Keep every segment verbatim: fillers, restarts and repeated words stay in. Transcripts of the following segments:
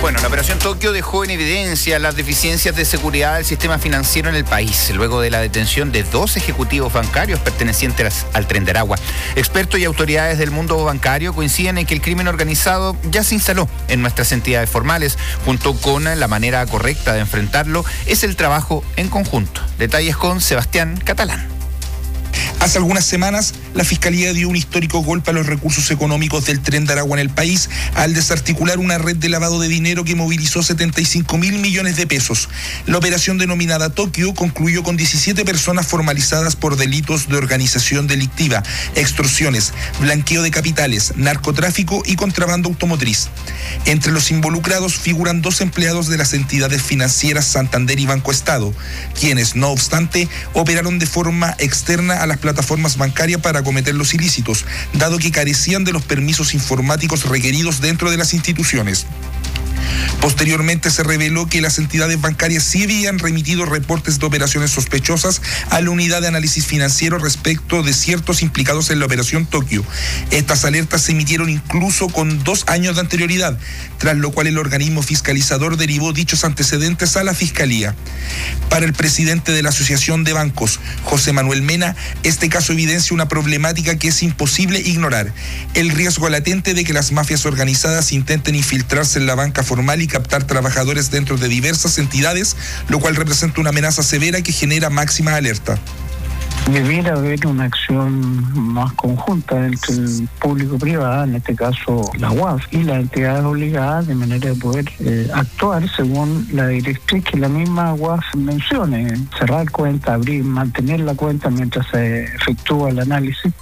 Bueno, la Operación Tokio dejó en evidencia las deficiencias de seguridad del sistema financiero en el país, luego de la detención de dos ejecutivos bancarios pertenecientes al Tren de Aragua. Expertos y autoridades del mundo bancario coinciden en que el crimen organizado ya se instaló en nuestras entidades formales, junto con la manera correcta de enfrentarlo es el trabajo en conjunto. Detalles con Sebastián Catalán. Hace algunas semanas, la Fiscalía dio un histórico golpe a los recursos económicos del Tren de Aragua en el país al desarticular una red de lavado de dinero que movilizó setenta y cinco mil millones de pesos. La operación denominada Tokio concluyó con diecisiete personas formalizadas por delitos de organización delictiva, extorsiones, blanqueo de capitales, narcotráfico y contrabando automotriz. Entre los involucrados figuran dos empleados de las entidades financieras Santander y Banco Estado, quienes, no obstante, operaron de forma externa a las plataformas bancarias para cometer los ilícitos, dado que carecían de los permisos informáticos requeridos dentro de las instituciones. Posteriormente se reveló que las entidades bancarias sí habían remitido reportes de operaciones sospechosas a la unidad de análisis financiero respecto de ciertos implicados en la operación Tokio. Estas alertas se emitieron incluso con dos años de anterioridad, tras lo cual el organismo fiscalizador derivó dichos antecedentes a la Fiscalía. Para el presidente de la Asociación de Bancos, José Manuel Mena, este caso evidencia una problemática que es imposible ignorar: el riesgo latente de que las mafias organizadas intenten infiltrarse en la banca formal y captar trabajadores dentro de diversas entidades, lo cual representa una amenaza severa que genera máxima alerta. Debiera haber una acción más conjunta entre el público y privado, en este caso la U A F, y las entidades obligadas, de manera de poder eh, actuar según la directriz que la misma U A F mencione: cerrar cuenta, abrir, mantener la cuenta mientras se efectúa el análisis.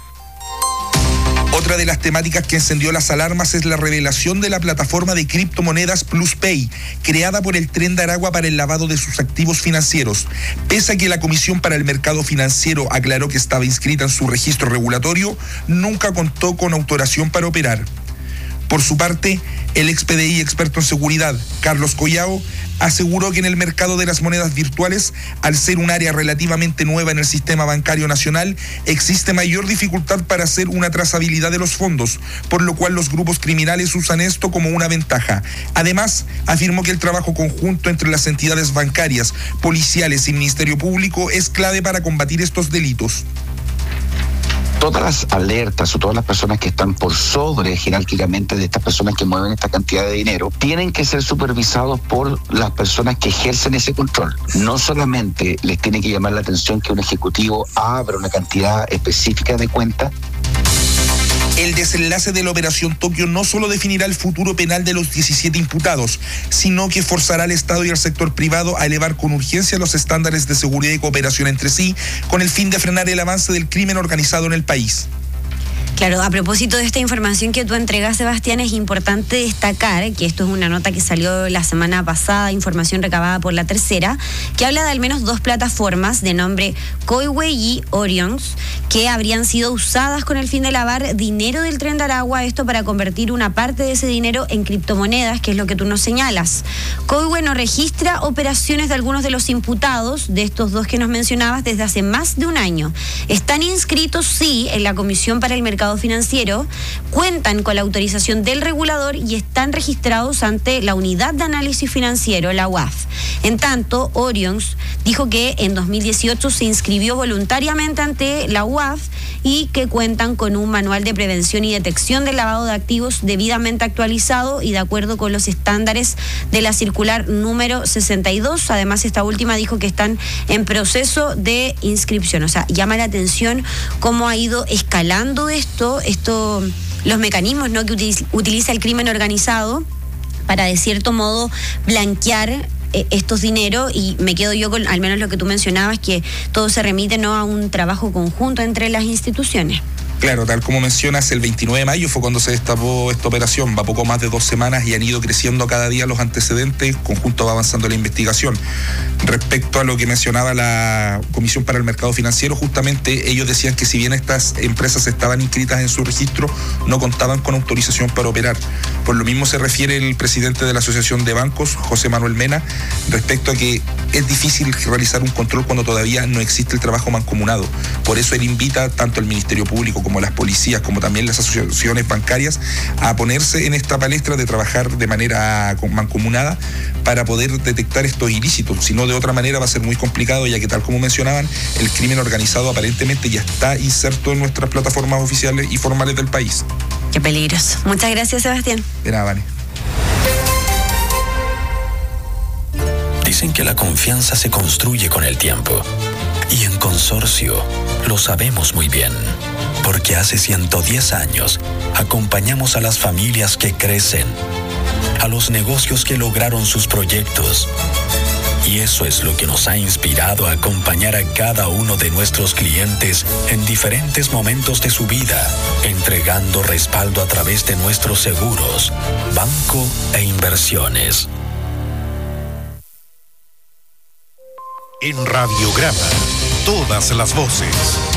Otra de las temáticas que encendió las alarmas es la revelación de la plataforma de criptomonedas PlusPay, creada por el Tren de Aragua para el lavado de sus activos financieros. Pese a que la Comisión para el Mercado Financiero aclaró que estaba inscrita en su registro regulatorio, nunca contó con autorización para operar. Por su parte, el ex P D I experto en seguridad, Carlos Collao, aseguró que en el mercado de las monedas virtuales, al ser un área relativamente nueva en el sistema bancario nacional, existe mayor dificultad para hacer una trazabilidad de los fondos, por lo cual los grupos criminales usan esto como una ventaja. Además, afirmó que el trabajo conjunto entre las entidades bancarias, policiales y Ministerio Público es clave para combatir estos delitos. Todas las alertas o todas las personas que están por sobre jerárquicamente de estas personas que mueven esta cantidad de dinero tienen que ser supervisados por las personas que ejercen ese control. No solamente les tiene que llamar la atención que un ejecutivo abra una cantidad específica de cuentas. El desenlace de la Operación Tokio no solo definirá el futuro penal de los diecisiete imputados, sino que forzará al Estado y al sector privado a elevar con urgencia los estándares de seguridad y cooperación entre sí, con el fin de frenar el avance del crimen organizado en el país. Claro, a propósito de esta información que tú entregas, Sebastián, es importante destacar que esto es una nota que salió la semana pasada, información recabada por La Tercera, que habla de al menos dos plataformas de nombre Coiway y Orions, que habrían sido usadas con el fin de lavar dinero del Tren de Aragua, esto para convertir una parte de ese dinero en criptomonedas, que es lo que tú nos señalas. Coiway no registra operaciones de algunos de los imputados, de estos dos que nos mencionabas, desde hace más de un año. Están inscritos, sí, en la Comisión para el Mercado Financiero, cuentan con la autorización del regulador y están registrados ante la Unidad de Análisis Financiero, la U A F. En tanto, Orions dijo que en dos mil dieciocho se inscribió voluntariamente ante la U A F y que cuentan con un manual de prevención y detección del lavado de activos debidamente actualizado y de acuerdo con los estándares de la circular número sesenta y dos. Además, esta última dijo que están en proceso de inscripción. O sea, llama la atención cómo ha ido escalando esto, esto los mecanismos, ¿no?, que utiliza, utiliza el crimen organizado para, de cierto modo, blanquear eh, estos dineros. Y me quedo yo con al menos lo que tú mencionabas, que todo se remite, ¿no?, a un trabajo conjunto entre las instituciones. Claro, tal como mencionas, el veintinueve de mayo fue cuando se destapó esta operación. Va poco más de dos semanas y han ido creciendo cada día los antecedentes, conjunto va avanzando la investigación. Respecto a lo que mencionaba la Comisión para el Mercado Financiero, justamente ellos decían que si bien estas empresas estaban inscritas en su registro, no contaban con autorización para operar. Por lo mismo se refiere el presidente de la Asociación de Bancos, José Manuel Mena, respecto a que es difícil realizar un control cuando todavía no existe el trabajo mancomunado. Por eso él invita tanto al Ministerio Público como como las policías, como también las asociaciones bancarias, a ponerse en esta palestra de trabajar de manera mancomunada para poder detectar estos ilícitos. Si no, de otra manera va a ser muy complicado, ya que tal como mencionaban, el crimen organizado aparentemente ya está inserto en nuestras plataformas oficiales y formales del país. Qué peligroso. Muchas gracias, Sebastián. De nada, Vane. Dicen que la confianza se construye con el tiempo. Y en Consorcio lo sabemos muy bien. Porque hace ciento diez años acompañamos a las familias que crecen, a los negocios que lograron sus proyectos. Y eso es lo que nos ha inspirado a acompañar a cada uno de nuestros clientes en diferentes momentos de su vida, entregando respaldo a través de nuestros seguros, banco e inversiones. En Radiograma, todas las voces.